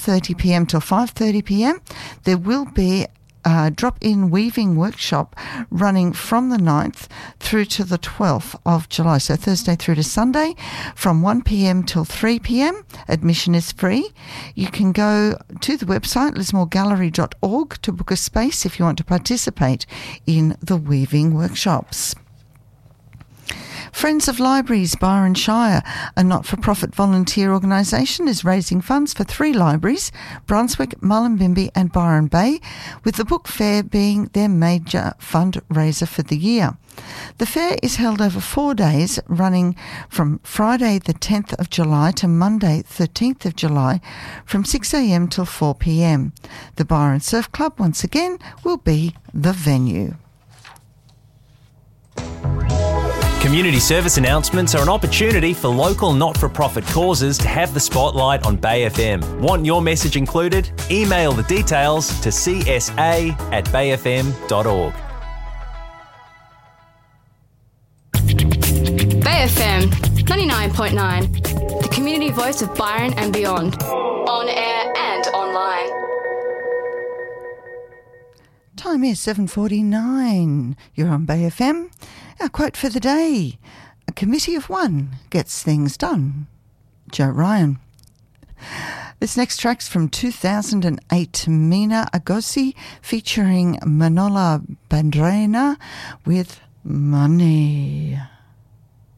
4:30pm till 5:30pm. There will be a drop-in weaving workshop running from the 9th through to the 12th of July, so Thursday through to Sunday, from 1pm till 3pm. Admission is free. You can go to the website lismoregallery.org to book a space if you want to participate in the weaving workshops. Friends of Libraries Byron Shire, a not-for-profit volunteer organisation, is raising funds for 3 libraries, Brunswick, Mullumbimby and Byron Bay, with the book fair being their major fundraiser for the year. The fair is held over 4 days, running from Friday the 10th of July to Monday 13th of July from 6am till 4pm. The Byron Surf Club, once again, will be the venue. Community service announcements are an opportunity for local not-for-profit causes to have the spotlight on Bay FM. Want your message included? Email the details to csa@bayfm.org. Bay FM 99.9, the community voice of Byron and beyond. On air and online. Time is 7:49. You're on Bay FM. Our quote for the day: a committee of one gets things done. Joe Ryan. This next track's from 2008, Mina Agosi featuring Manola Bandrena with Money.